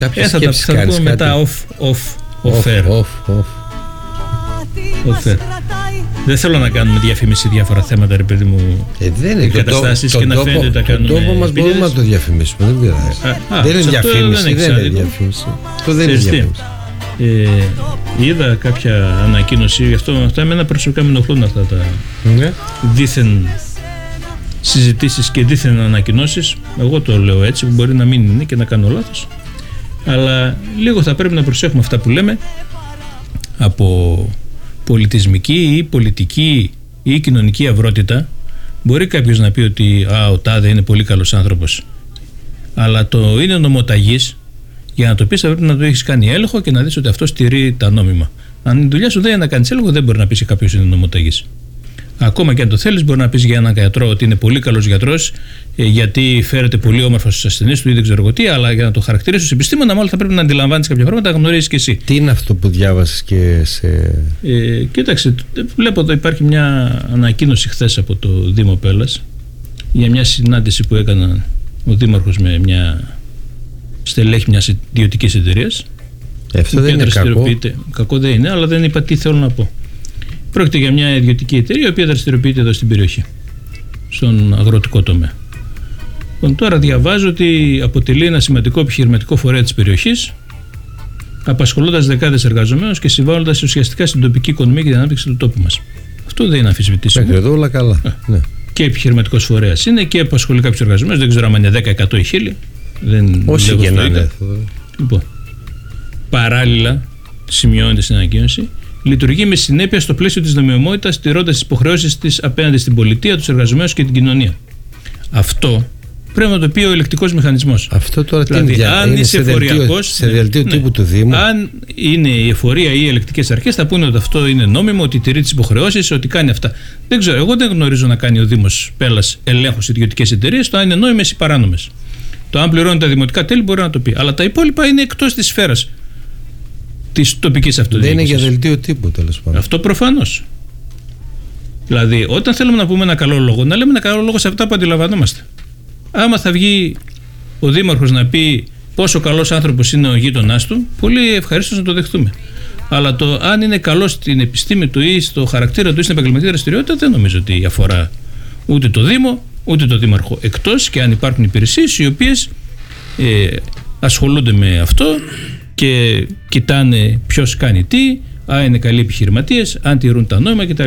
Θα τα πούμε μετά off-air. Δεν θέλω να κάνουμε διαφήμιση διάφορα θέματα, ρε παιδί μου, καταστάσεις και να φαίνεται ότι τα κάνουμε. Τον τόπο μας μπορούμε να το διαφημίσουμε, δεν πειράζει. Δεν είναι διαφήμιση. Αυτό δεν είναι διαφήμιση. Είδα κάποια ανακοίνωση, γι' αυτό εμένα προσωπικά με ενοχλούν αυτά τα δίθεν συζητήσεις και δίθεν ανακοινώσεις. Εγώ το λέω έτσι, που μπορεί να μην είναι και να κάνω λάθος, αλλά λίγο θα πρέπει να προσέχουμε αυτά που λέμε από πολιτισμική ή πολιτική ή κοινωνική αυρότητα. Μπορεί κάποιος να πει ότι ο τάδε είναι πολύ καλός άνθρωπος, αλλά το είναι νομοταγής. Για να το πεις θα πρέπει να το έχεις κάνει έλεγχο και να δεις ότι αυτό στηρεί τα νόμιμα. Αν η δουλειά σου δεν είναι να κάνεις έλεγχο, δεν μπορεί να πεις κάποιος είναι νομοταγής. Ακόμα και αν το θέλεις, μπορεί να πεις για έναν γιατρό ότι είναι πολύ καλός γιατρός, γιατί φέρεται πολύ όμορφα στους ασθενείς του ή δεν ξέρω εγώ τι, αλλά για να το χαρακτηρίσεις ως επιστήμονα, μάλλον θα πρέπει να αντιλαμβάνεις κάποια πράγματα, να γνωρίζεις και εσύ. Τι είναι αυτό που διάβασες και σε. Κοίταξε, βλέπω εδώ υπάρχει μια ανακοίνωση χθες από το Δήμο Πέλλας για μια συνάντηση που έκαναν ο Δήμαρχος με μια στελέχη μιας ιδιωτικής εταιρείας. Αυτό δεν είναι κακό. Κακό δεν είναι, αλλά δεν είπα τι θέλω να πω. Πρόκειται για μια ιδιωτική εταιρεία η οποία δραστηριοποιείται εδώ στην περιοχή, στον αγροτικό τομέα. Τώρα διαβάζω ότι αποτελεί ένα σημαντικό επιχειρηματικό φορέα της περιοχής, απασχολώντας δεκάδες εργαζομένους και συμβάλλοντας ουσιαστικά στην τοπική οικονομία και την ανάπτυξη του τόπου μας. Αυτό δεν είναι αμφισβητήσιμο. Μέχρι εδώ όλα καλά. Ναι. Και επιχειρηματικός φορέας είναι και απασχολεί κάποιους εργαζομένους. Δεν ξέρω αν είναι 10, 100 ή 1000. Όσοι και να είναι. Λοιπόν, παράλληλα, σημειώνεται στην ανακοίνωση, λειτουργεί με συνέπεια στο πλαίσιο της νομιμότητας, τηρώντας τις υποχρεώσεις της απέναντι στην πολιτεία, τους εργαζομένους και την κοινωνία. Αυτό πρέπει να το πει ο ελεκτικός μηχανισμός. Αυτό τώρα δηλαδή, τι αν είσαι εφοριακός. Σε δελτίο τύπου του Δήμου. Αν είναι η εφορία ή οι ελεκτικές αρχές, θα πούνε ότι αυτό είναι νόμιμο, ότι τηρεί τις υποχρεώσεις, ότι κάνει αυτά. Δεν ξέρω, εγώ δεν γνωρίζω να κάνει ο Δήμος Πέλλας ελέγχους ιδιωτικές εταιρείες, το αν είναι νόμιμες ή παράνομες. Το αν πληρώνει τα δημοτικά τέλη μπορεί να το πει. Αλλά τα υπόλοιπα είναι εκτός της σφαίρας της τοπικής αυτοδιοίκησης. Δεν είναι για δελτίο τύπου, τέλος πάντων. Αυτό προφανώς. Δηλαδή, όταν θέλουμε να πούμε ένα καλό λόγο, να λέμε ένα καλό λόγο σε αυτά που αντιλαμβανόμαστε. Άμα θα βγει ο Δήμαρχος να πει πόσο καλός άνθρωπος είναι ο γείτονάς του, πολύ ευχαρίστως να το δεχτούμε. Αλλά το αν είναι καλός στην επιστήμη του ή στο χαρακτήρα του ή στην επαγγελματική δραστηριότητα, δεν νομίζω ότι αφορά ούτε το Δήμο ούτε το Δήμαρχο. Εκτός και αν υπάρχουν υπηρεσίες οι οποίες ασχολούνται με αυτό και κοιτάνε ποιος κάνει τι, αν είναι καλοί επιχειρηματίες, αν τηρούν τα νόημα κτλ.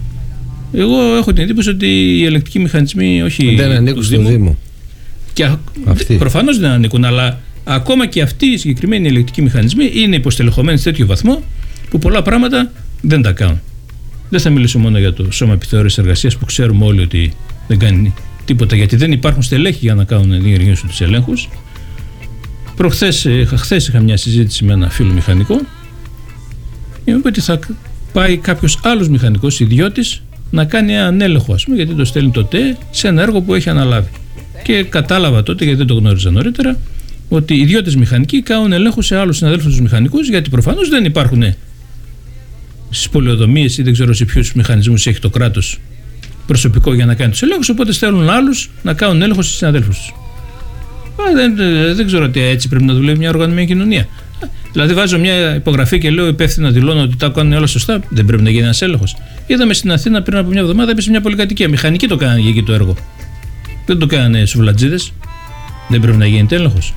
Εγώ έχω την εντύπωση ότι οι ελεκτικοί μηχανισμοί όχι. Δεν ανήκουν στο Δήμο. Προφανώς δεν ανήκουν, αλλά ακόμα και αυτοί οι συγκεκριμένοι ελεκτικοί μηχανισμοί είναι υποστελεχωμένοι σε τέτοιο βαθμό που πολλά πράγματα δεν τα κάνουν. Δεν θα μιλήσω μόνο για το Σώμα Επιθεώρησης Εργασίας που ξέρουμε όλοι ότι δεν κάνει τίποτα, γιατί δεν υπάρχουν στελέχη για να διενεργήσουν τους ελέγχους. Χθες είχα μια συζήτηση με ένα φίλο μηχανικό. Είπε ότι θα πάει κάποιος άλλος μηχανικός ιδιώτης να κάνει έναν έλεγχο, ας πούμε, γιατί το στέλνει το ΤΕ σε ένα έργο που έχει αναλάβει. Και κατάλαβα τότε, γιατί δεν το γνώριζα νωρίτερα, ότι οι ιδιώτες μηχανικοί κάνουν ελέγχους σε άλλους συναδέλφους τους μηχανικούς, γιατί προφανώς δεν υπάρχουν στις πολεοδομίες ή δεν ξέρω σε ποιους μηχανισμούς έχει το κράτος προσωπικό για να κάνει τους ελέγχους, οπότε στέλνουν άλλους να κάνουν έλεγχο στους συναδέλφους τους. Δεν ξέρω ότι έτσι πρέπει να δουλεύει μια οργανωμένη κοινωνία. Δηλαδή, βάζω μια υπογραφή και λέω υπεύθυνα δηλώνω ότι τα κάνουν όλα σωστά. Δεν πρέπει να γίνει ένας έλεγχος. Είδαμε στην Αθήνα πριν από μια εβδομάδα, έπεσε μια πολυκατοικία. Μηχανικοί το κάνανε για εκεί το έργο. Δεν το κάνανε σουβλατζίδες. Δεν πρέπει να γίνεται έλεγχος.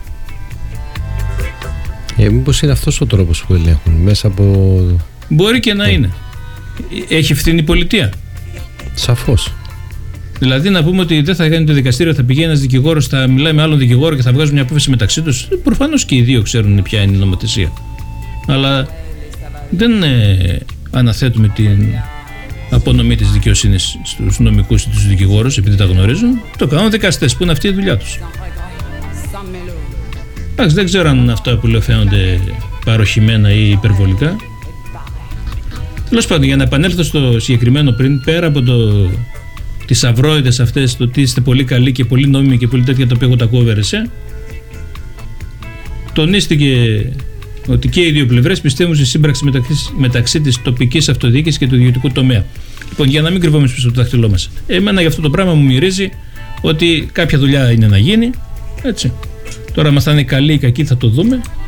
Μήπως είναι αυτός ο τρόπος που ελέγχουν μέσα από. Μπορεί και να είναι. Έχει ευθύνη η πολιτεία. Σαφώς. Δηλαδή, να πούμε ότι δεν θα κάνει το δικαστήριο, θα πηγαίνει ένας δικηγόρος, θα μιλάει με άλλον δικηγόρο και θα βγάζουν μια απόφαση μεταξύ τους. Προφανώς και οι δύο ξέρουν ποια είναι η νομοθεσία. Αλλά δεν αναθέτουμε την απονομή της δικαιοσύνης στους νομικούς ή τους δικηγόρους επειδή τα γνωρίζουν. Το κάνουν δικαστές που είναι αυτή η δουλειά τους. Εντάξει, δεν ξέρω αν αυτά που λέω φαίνονται παροχημένα ή υπερβολικά. Τέλος πάντων, για να επανέλθω στο συγκεκριμένο πριν, πέρα από τις αυρόητες αυτές, το ότι είστε πολύ καλοί και πολύ νόμιμοι και πολύ τέτοια, τα οποία εγώ τα κόβερεσε, τονίστηκε ότι και οι δύο πλευρές πιστεύουν στη σύμπραξη μεταξύ της τοπικής αυτοδιοίκησης και του ιδιωτικού τομέα. Λοιπόν, για να μην κρυβόμαστε πίσω από το δάχτυλό μας. Εμένα για αυτό το πράγμα μου μυρίζει ότι κάποια δουλειά είναι να γίνει. Έτσι. Τώρα, αν θα είναι καλή ή κακή, θα το δούμε.